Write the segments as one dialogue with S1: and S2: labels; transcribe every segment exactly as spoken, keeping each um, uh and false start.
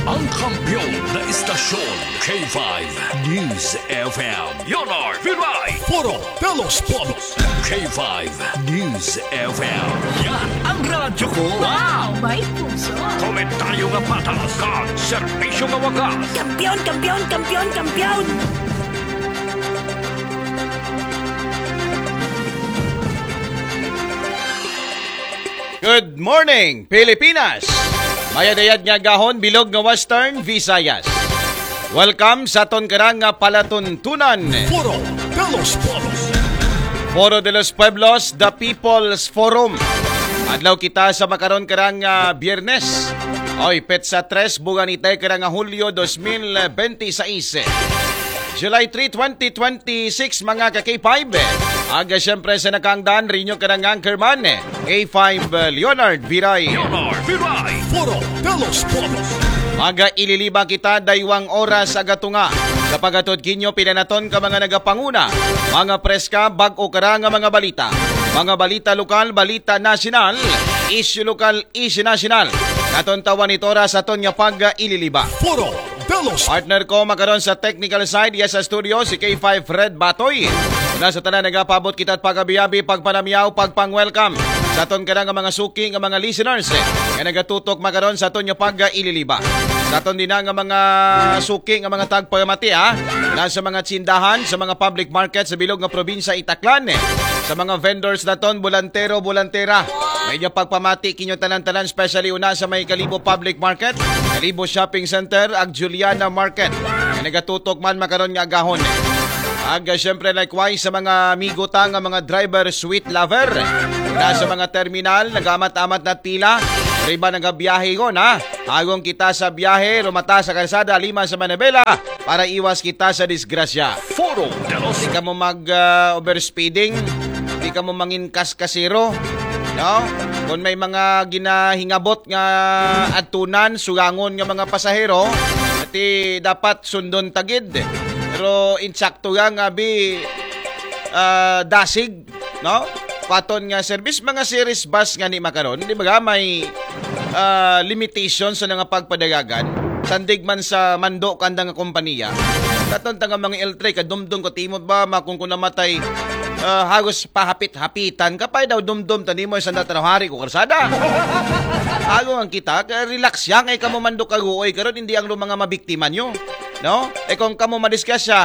S1: Ang kampiyon na istasyon, K five News F M. Yonard Viray.
S2: Puro Pelos Polos.
S1: K five News F M. Yan ang radyo ko.
S3: Wow! May puso!
S1: Komentaryo nga patas kag serbisyo nga wagas.
S3: Kampiyon! Kampiyon! Kampiyon! Kampiyon!
S4: Good morning, Pilipinas! Mayadayad nga gahon, bilog nga Western Visayas. Welcome sa ton karang nga palatuntunan.
S2: Puro Pelos Polos.
S4: Foro de los Pueblos, the People's Forum. Adlaw kita sa makaron karang nga Biyernes. Oy, petsa tres, bugan itay karang nga Hulyo dos mil veintiséis. July third, twenty twenty-six, mga ka-K five. Aga siyempre sa nakangdan, rinyo karang anchorman, K five Leonard Viray.
S1: Yonard Viray.
S2: Puro Pelos Polos.
S4: Maga ililiba kita daywang oras agatunga. Kapag atod kinyo pinanaton ka mga nagapanguna, mga preska, bag-o kara nga mga balita. Mga balita lokal, balita nasyonal, issue lokal, issue nasyonal. Katon tawan ito oras aton nga pag ililiba.
S2: Puro Pelos.
S4: Partner ko makaron sa technical side, yes sa studio, si K five Fred Batoy. Una sa tanan nagapabot kita at pagabiyabi, pagpanamyaw, pagpang-welcome sa aton ka nga mga suki nga mga listeners nga nagatutok makaron sa aton nga pag-ililiba. Sa aton din nga mga suki nga mga tagpamati ha, nasa mga tsindahan, sa mga public market sa bilog nga probinsya Itaklan, sa mga vendors naton, bulantero, bulantera. Medyo pagpamati kinyo tanan-tanan, especially una sa may Kalibo Public Market, Kalibo Shopping Center, ag Juliana Market. Nga nagatutok man makaron nga agahon. Aga syempre likewise sa mga migota nga mga driver sweet lover. Na sa mga terminal, nagamat-amat na pila. Riba nagabiyahe ko na. Agong kita sa biyahe, rumata sa kalsada, lima sa Manabela para iwas kita sa disgrasya.
S1: Foro de los
S4: Di ka mo mag-overspeeding, uh, di ka mo mangin kaskasiro. No? Kung may mga ginahingabot nga atunan, sugangon nga mga pasahero, ati dapat sundon tagid. Pero insakto nga nga bi uh, dasig, no? Paton nga service, mga series bus nga ni makaron, di ba may uh, limitations sa nga pagpadagagan. Sandig man sa mando kanda nga kompanya. Katon nga mga L three, kadumdum ko timot ba, makung kung namatay, uh, hagos pahapit-hapitan, kapay daw dumdum, tani mo isang datanahari ko karsada. Hago ang kita, relax yan, ay kamo mando kaguoy, karon hindi ang mga mabiktima nyo. No? E kung kamo madisgrasya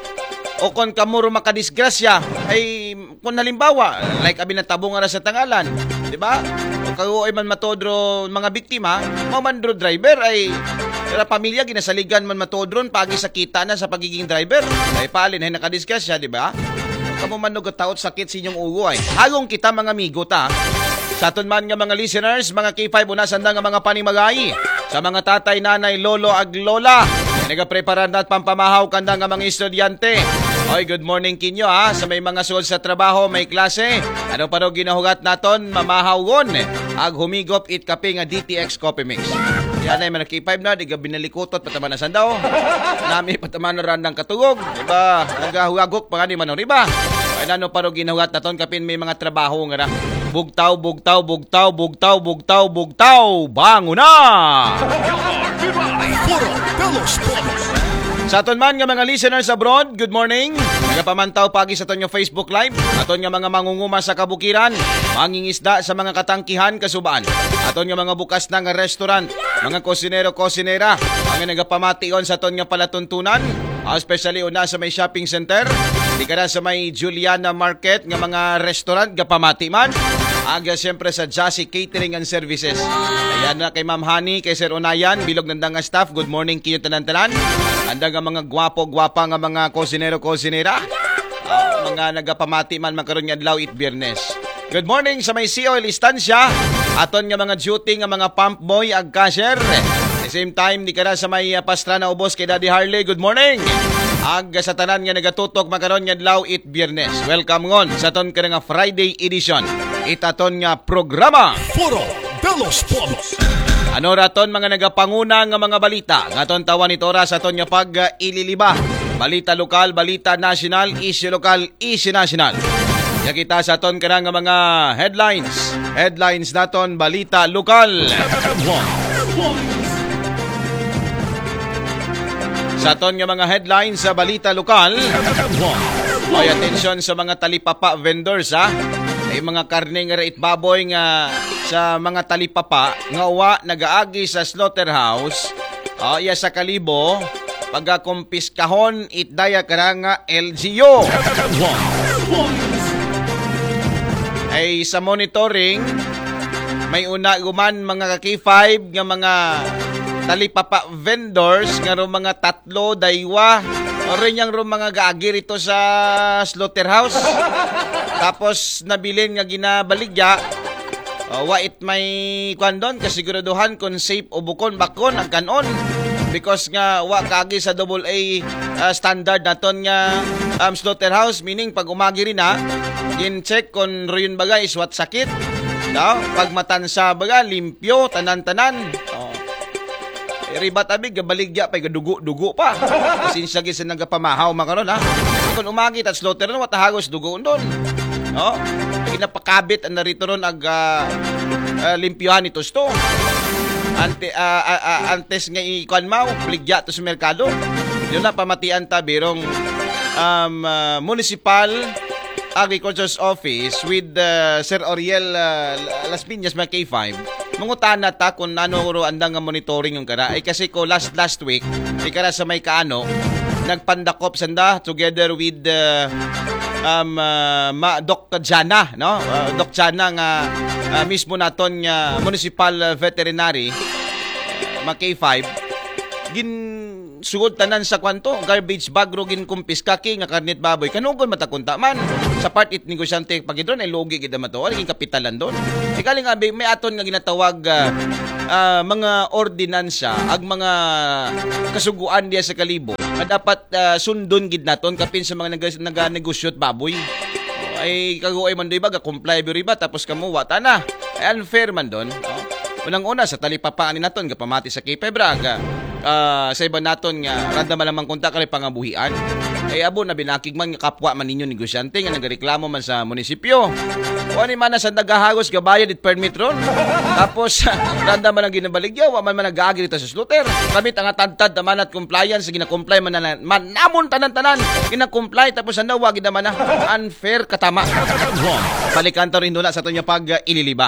S4: o kung kamo makadisgrasya ay kung halimbawa like abi natabungan na sa tangalan, di ba? O kagoy man matodro mga biktima, mo mandro driver ay ra pamilya ginasaligan man matodron pagi sa kita na sa pagiging driver. Ay palin ay nakadisgrasya, di ba? Kamo man nagataot sakit sa inyong ugo ay. Hagong kita mga amigo ta. Sa aton man nga mga listeners, mga K five una sanda nga mga panimagay. Sa mga tatay, nanay, lolo, ag lola. Nagapreparan at pampamahaw kanda nga mga estudyante. Oy, good morning kinyo ha. Sa may mga sul sa trabaho, may klase. Ano pa rin ginahugat naton, mamahawgon. Ag humigop it kape nga D T X Coffee Mix. Yan ay mga K five na, diga binalikutot pataman na sandaw. Nami pataman na randang katugog. Diba, nagahugagok pa nga ni Manong Riba. Ay ano pa rin ginahugat naton, kapin may mga trabaho nga na. Bugtaw, bugtaw, bugtaw, bugtaw, bugtaw, bugtaw, bango na!
S2: Puro Pelos Polos.
S4: Sa aton man nga mga listeners abroad, good morning. Nagapamantaw pagi sa aton nga Facebook Live. Aton nga mga mangunguma sa kabukiran, mangingisda sa mga katangkihan kasubaan. Aton nga mga bukas na nga restaurant, mga kosinero-kosinera, ang nagapamation sa aton nga palatuntunan, especially una sa may shopping center, di ka na sa may Juliana Market nga mga restaurant, gapamati man. Aga siyempre sa Jassy Catering and Services. Ayan na kay Ma'am Honey, kay Sir Unayan, bilog nandang nga staff. Good morning kayo tanan-tanan. Anda nga mga gwapo-gwapa nga mga kosinero-kosinera. Uh, mga nagapamati man magkaroon nga adlaw it Biyernes. Good morning sa may C O L Istansya. Aton nga mga duty nga mga pump boy ag cashier. At the same time, di ka na sa may uh, pastra na ubos kay Daddy Harley. Good morning. Ag sa tanan nga nagatutok makaroon nga adlaw it Biyernes. Welcome ngon sa aton ka nga Friday edition. Itaton nga programa
S2: Puro Pelos Polos.
S4: Ano raton mga nagapanguna nga mga balita nga aton tawan ito oras aton nga pag uh, ililiba. Balita lokal, balita national, issue lokal, issue national. Ya kita sa aton kana nga mga headlines. Headlines naton balita lokal. Sa aton nga mga headlines sa balita lokal, ay atensyon sa mga talipapa vendors ha. Ay mga karne nga rait baboy nga sa mga talipapa nga uwa nagaagi sa slaughterhouse. Ay sa Kalibo pagakumpiskahon itdaya kara nga L G U. Ay sa monitoring may una guman mga ka-K five nga mga talipapa vendors nga ro mga tatlo daywa o rin yang ro mga gaagi rito sa slaughterhouse. Tapos nabilin nga ginabaligya uh, wait may kwan doon kasiguraduhan kung safe o bukon bakon ang kanon because nga wa kaagi sa double A uh, standard naton nga um, slaughterhouse, meaning pag umagi rin ha gin-check kung royun baga is what sakit no? Pag matansa baga limpyo tanan-tanan oh. Riba tabi gabaligya pa gadugo-dugo pa. Kasi siya gisa nagapamahaw makaron ha. Kung umagi at slaughter no watahagos dugo doon. No? Ginapakabit ang narito ron ag uh, uh, limpyohan ito sto. Ante uh, uh, uh, antes nga ikuan mau pligya to sa merkado. Yun na pamatian ta birong um, uh, municipal Agriculture's Office with uh, Sir Oriel uh, Las Piñas mga K five. Mangutana ta kung ano ro andang nga monitoring yung kara. Ay kasi ko last last week, di kara sa may kaano, nagpandakop sanda together with uh, um, uh, ma, Doctor Jana, no? Uh, Doc Jana nga uh, mismo naton nga municipal uh, veterinary uh, mga K five. Gin sugod tanan sa kwanto garbage bag ro gin kumpiska ki nga karnit baboy kanugon matakunta man sa part it negosyante pagidron ay logi gid mato ay kapitalan don ikaling abi may aton nga ginatawag uh, uh, mga ordinansya ag mga kasuguan diya sa Kalibo na dapat uh, sundon gid naton kapin sa mga naganegosyo baboy ay kaguay man doy baga comply bi riba tapos kamo wata na ay unfair man don oh. Unang-una sa talipapaan ni naton gapamati sa K five raga uh, sa iba naton nga randa malamang kontak kay pangabuhian ay abo na binakig man nga kapwa man ninyo negosyante nga nagareklamo man sa munisipyo o ani man na sa nagahagos gabayad it permit ron tapos randa man ang ginabaligya wa man man nagaagi dito sa slaughter kamit ang tadtad naman at compliance gina-comply man na man namon tanan-tanan gina-comply tapos ano wa gid man na unfair katama balikan ta rin dula sa aton nga pag uh, ililiba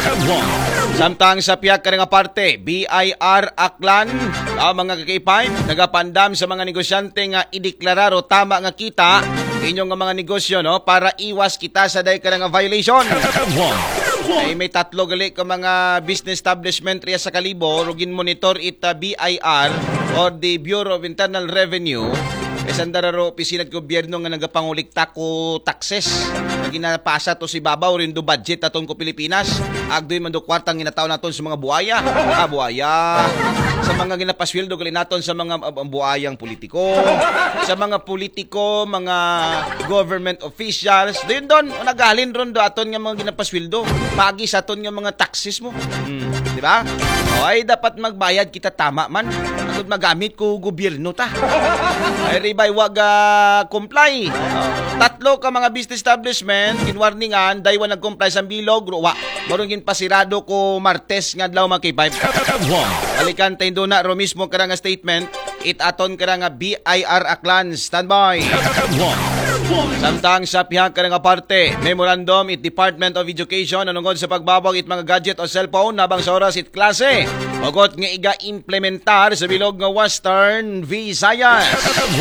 S4: samtang sa piyak ka nga parte B I R Aklan ang mga K five nagapandam sa mga negosyante nga ideklararo tama nga kita inyong nga mga negosyo no para iwas kita sa day ka nga violation. Ay may tatlo gali ka mga business establishment riya sa Kalibo rugin monitor ita B I R or the Bureau of Internal Revenue Esandararo opisina at gobyerno nga nagapangulikta ko taxes na ginapasa to si babaw rin do budget aton ko Pilipinas agdoy man do kwartang ginataw naton sa mga buaya ah, buaya sa mga ginapasweldo gali naton sa mga uh, buayang politiko sa mga politiko mga government officials din don nagalin ron do aton nga mga ginapasweldo pagi sa aton nga mga taxes mo hmm, di ba o ay dapat magbayad kita tama man agud magamit ko gobyerno ta ay ribay wag uh, comply. Uh, tatlo ka mga business establishment kinwarningan daywa nag-comply sa bilog wa maron gin pasirado ko Martes nga adlaw mga K five. Alikan tay do na ro mismo kara nga statement it aton kara nga B I R Aklan standby. Samtang sa pihak ka nga parte, memorandum it Department of Education anungod sa pagbabag it mga gadget o cellphone nabang sa oras it klase. Ogot nga iga-implementar sa bilog nga Western Visayas.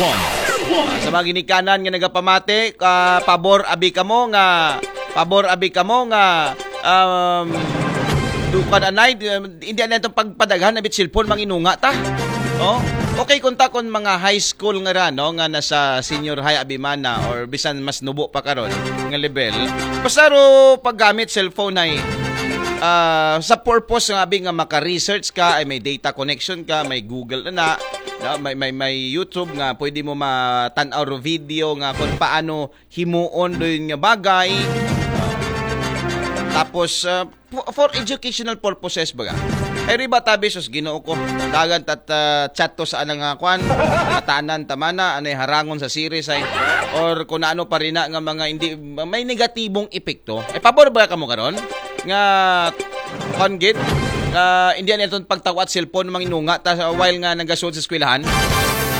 S4: Sa mga ginikanan nga nagapamate, uh, pabor abi kamo nga pabor abi kamo nga um, dukan anay, hindi na itong pagpadaghan na bit cellphone manginunga ta. Oh, okay kunta kon mga high school nga ra no nga nasa senior high abimana or bisan mas nubo pa karon nga level. Basta ro paggamit cellphone ay uh, sa purpose nga abi nga maka-research ka ay may data connection ka, may Google na na may may may YouTube nga pwede mo matan-aw ro video nga kung paano himuon doon nga bagay. Uh, tapos uh, for educational purposes baga. Ay riba tabi sus Ginoo ko. Dagan tat uh, chat to sa anang uh, kwan, katanan tamana anay harangon sa series ay or kung ano pa rin na nga mga hindi may negatibong epekto. Ay pabor ba kamo karon nga kongit uh, hindi na itong pagtawat cellphone manginunga ta while nga nagasud sa eskwelahan.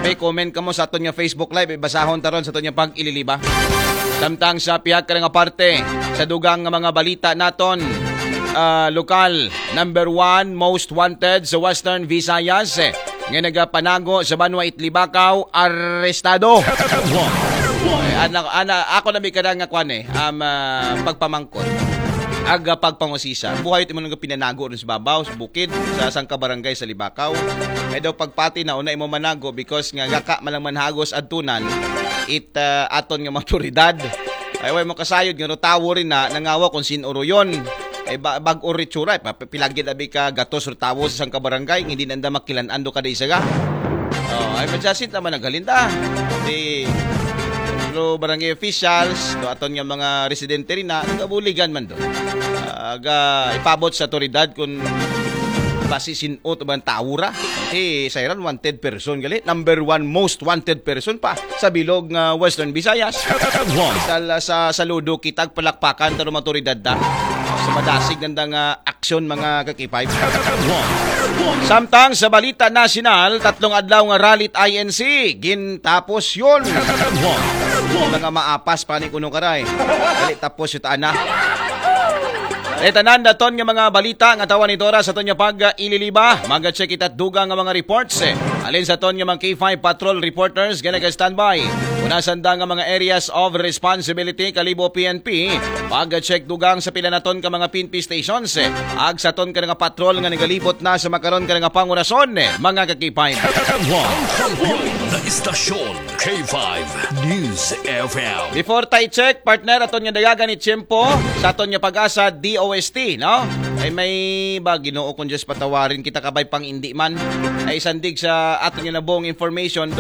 S4: May comment ka mo sa aton nga Facebook Live, ibasahon taron sa aton nga pag-ililiba. Samtang sa pihak ka nga parte, sa dugang nga mga balita naton, uh, lokal, number one, most wanted sa Western Visayas, eh, nga nagapanago sa Banwa Itlibakaw, arestado. Eh, ana, ana, ako na may kadang nga kwan eh, um, uh, pagpamangkot. Aga pagpangusisa. Buhay ito mo nang pinanago rin sa babaw, sa bukid, sa sangka barangay sa Libakaw. Kaya daw pagpati na una imo manago because nga gaka malang manhagos adtunan it uh, aton nga maturidad. Ay way mo kasayod nga no tawo rin na nangawa kung sinuro yon. Ay bag-o ritsura, pilagid abi ka gatos ro tawo sa sangka barangay, hindi nanda makilan-ando ka day saga. Oh, ay madyasit naman nagalinda. Di pero barangay officials, do aton nga mga residente rin na nagabuligan man do. Aga ipabot sa otoridad kung basi sinot o bang tawura. Eh, sayran wanted person gali. Number one most wanted person pa sa bilog nga Western Visayas. sa, sa saludo kitag palakpakan taro mga otoridad da. Sa madasig gandang uh, aksyon mga kakipay. Samtang sa balita nasyonal, tatlong adlaw nga rally I N C, gintapos yun. Mga maapas pa ni kuno karay. Dali tapos yung taana. Etanan daton nga mga balita nga tawan ni Dora sa ton nga pag-ililiba. Maga-check itat dugang nga mga reports. Eh. Alin sa ton nga mga K five patrol reporters nga nag-standby. Una sanda nga mga areas of responsibility kalibo P N P. Pag-check dugang sa pila na ton ka mga P N P stations. Eh. Ag sa ton ka nga patrol nga nagalibot na sa makaron ka nga pangurason. Eh. Mga kakipay.
S1: Na istasyon K five News F M.
S4: Before tayo check, partner, aton nga dayagan ni Tiyempo sa aton nga pag-asa D O S T, no? Ay may ba Ginoo kung just patawarin kita kabay pang indi man ay sandig sa aton nga nabong information